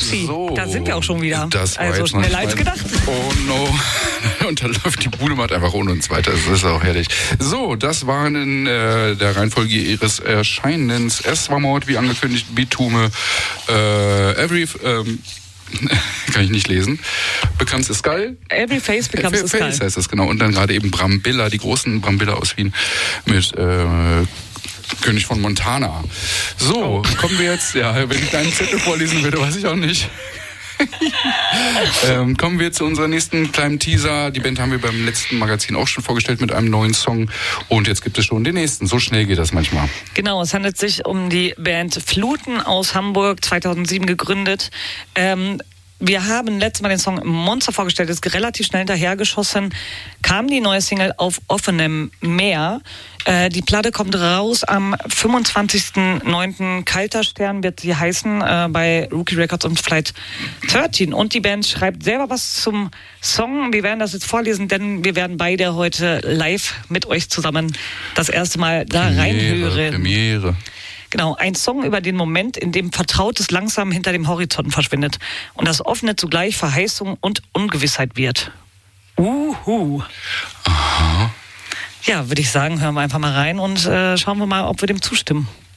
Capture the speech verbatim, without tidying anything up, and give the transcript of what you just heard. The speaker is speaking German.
Upsi, so, da sind wir auch schon wieder. Das war also jetzt noch schneller nicht als mein- gedacht. Oh no. Und dann läuft die Bude macht einfach ohne uns weiter. Das ist auch herrlich. So, das waren in äh, der Reihenfolge ihres Erscheinens. Es war Mord, wie angekündigt, Bitume, äh, Every... Ähm, kann ich nicht lesen. Becomes a Skull. Every face becomes a skull. Face heißt das, genau. Und dann gerade eben Brambilla, die großen Brambilla aus Wien mit äh, König von Montana. So, kommen wir jetzt, ja, wenn ich deinen Zettel vorlesen würde, weiß ich auch nicht. ähm, kommen wir zu unserer nächsten kleinen Teaser. Die Band haben wir beim letzten Magazin auch schon vorgestellt mit einem neuen Song. Und jetzt gibt es schon den nächsten. So schnell geht das manchmal. Genau, es handelt sich um die Band Fluten aus Hamburg, zweitausendsieben gegründet. Ähm, wir haben letztes Mal den Song Monster vorgestellt, ist relativ schnell hinterhergeschossen. Kam die neue Single Auf offenem Meer. Äh, die Platte kommt raus am fünfundzwanzigsten neunten Kalter Stern wird sie heißen, äh, bei Rookie Records und Flight dreizehn. Und die Band schreibt selber was zum Song. Wir werden das jetzt vorlesen, denn wir werden beide heute live mit euch zusammen das erste Mal da reinhören. Premiere. Genau, ein Song über den Moment, in dem Vertrautes langsam hinter dem Horizont verschwindet und das Offene zugleich Verheißung und Ungewissheit wird. Uhu. Aha. Ja, würde ich sagen, hören wir einfach mal rein und äh, schauen wir mal, ob wir dem zustimmen.